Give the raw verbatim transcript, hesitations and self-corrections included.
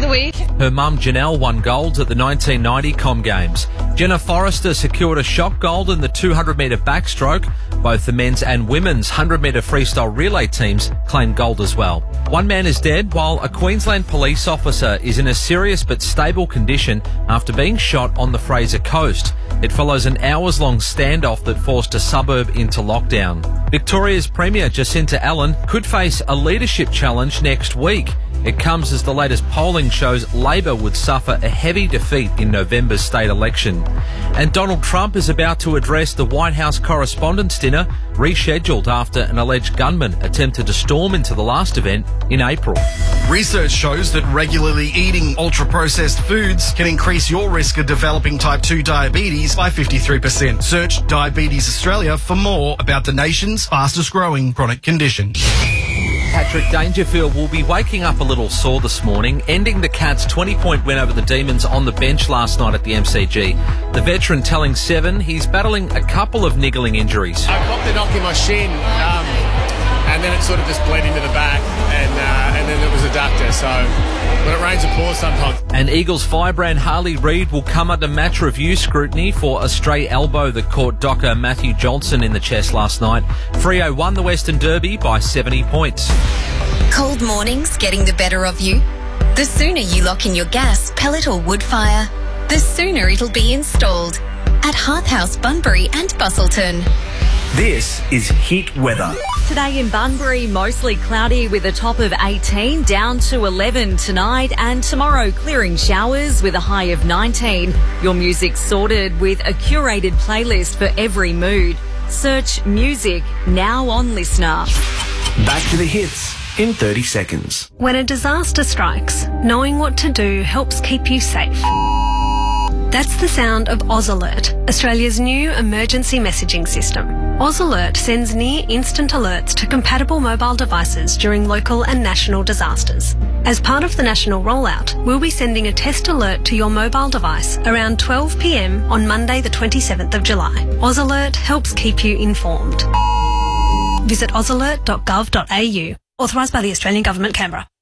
the week. Her mum Janelle won gold at the nineteen ninety Com Games. Jenna Forrester secured a shock gold in the two hundred metre backstroke. Both the men's and women's one hundred metre freestyle relay teams claimed gold as well. One man is dead while a Queensland police officer is in a serious but stable condition after being shot on the Fraser Coast. It follows an hours-long standoff that forced a suburb into lockdown. Victoria's Premier Jacinta Allen could face a leadership challenge next week. It comes as the latest polling shows Labor would suffer a heavy defeat in November's state election. And Donald Trump is about to address the White House Correspondents' Dinner, rescheduled after an alleged gunman attempted to storm into the last event in April. Research shows that regularly eating ultra-processed foods can increase your risk of developing type two diabetes by fifty-three percent. Search Diabetes Australia for more about the nation's fastest-growing chronic condition. Patrick Dangerfield will be waking up a little sore this morning, ending the Cats' twenty-point win over the Demons on the bench last night at the M C G. The veteran telling Seven he's battling a couple of niggling injuries. I popped a knock in my shin, um, and then it sort of just bled into the back, and uh, and then it was adductor. So when it rains, it pours sometimes. And Eagles firebrand Harley Reid will come under match review scrutiny for a stray elbow that caught docker Matthew Johnson in the chest last night. Freo won the Western Derby by seventy points. Cold mornings getting the better of you? The sooner you lock in your gas, pellet or wood fire, the sooner it'll be installed at Hearth House, Bunbury and Bustleton. This is Hit Weather. Today in Bunbury, mostly cloudy with a top of eighteen, down to eleven tonight, and tomorrow clearing showers with a high of nineteen. Your music sorted with a curated playlist for every mood. Search music now on Listener. Back to the hits in thirty seconds. When a disaster strikes, knowing what to do helps keep you safe. That's the sound of Oz Alert, Australia's new emergency messaging system. Oz Alert sends near-instant alerts to compatible mobile devices during local and national disasters. As part of the national rollout, we'll be sending a test alert to your mobile device around twelve p m on Monday the twenty-seventh of July. Oz Alert helps keep you informed. Visit oz alert dot gov dot a u. Authorised by the Australian Government, Canberra.